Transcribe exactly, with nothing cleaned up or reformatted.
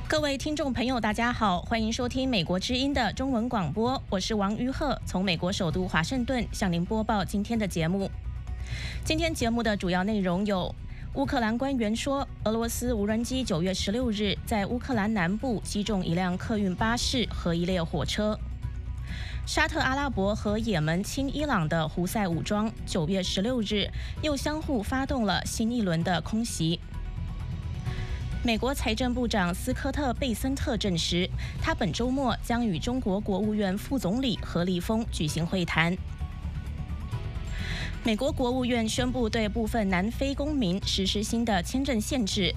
各位听众朋友，大家好，欢迎收听美国之音的中文广播，我是王于鹤，从美国首都华盛顿向您播报今天的节目。今天节目的主要内容有：乌克兰官员说，俄罗斯无人机九月十六日在乌克兰南部击中一辆客运巴士和一列火车。沙特阿拉伯和也门亲伊朗的胡塞武装九月十六日又相互发动了新一轮的空袭。美国财政部长斯科特·贝森特证实，他本周末将与中国国务院副总理何立峰举行会谈。美国国务院宣布对部分南非公民实施新的签证限制，